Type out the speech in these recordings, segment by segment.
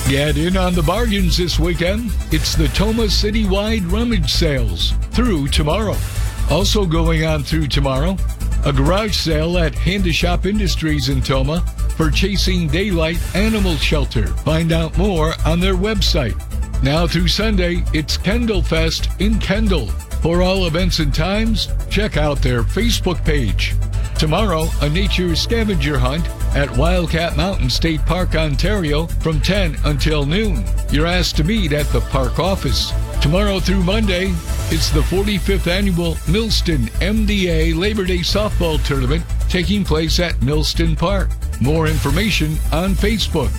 Get in on the bargains this weekend. It's the Toma Citywide Rummage Sales through tomorrow. Also going on through tomorrow, a garage sale at Hand-to-Shop Industries in Toma for Chasing Daylight Animal Shelter. Find out more on their website. Now through Sunday, it's Kendall Fest in Kendall. For all events and times, check out their Facebook page. Tomorrow, a nature scavenger hunt at Wildcat Mountain State Park, Ontario from 10 until noon. You're asked to meet at the park office. Tomorrow through Monday, it's the 45th annual Millston MDA Labor Day Softball Tournament taking place at Millston Park. More information on Facebook.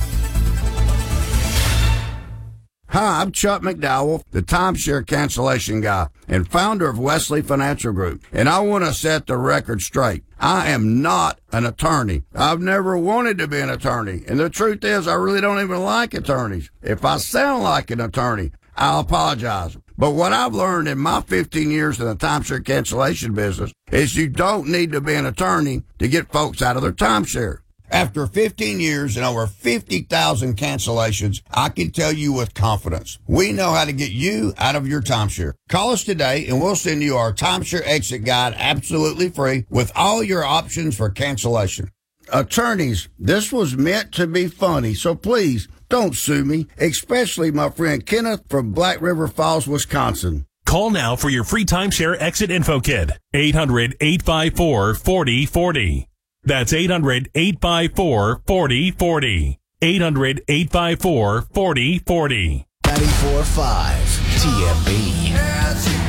Hi, I'm Chuck McDowell, the timeshare cancellation guy and founder of Wesley Financial Group, and I want to set the record straight. I am not an attorney. I've never wanted to be an attorney, and the truth is I really don't even like attorneys. If I sound like an attorney, I'll apologize. But what I've learned in my 15 years in the timeshare cancellation business is you don't need to be an attorney to get folks out of their timeshare. After 15 years and over 50,000 cancellations, I can tell you with confidence, we know how to get you out of your timeshare. Call us today and we'll send you our timeshare exit guide absolutely free with all your options for cancellation. Attorneys, this was meant to be funny, so please don't sue me, especially my friend Kenneth from Black River Falls, Wisconsin. Call now for your free timeshare exit info kit. 800-854-4040. That's 800-854-4040. 800-854-4040. 94.5 TMB.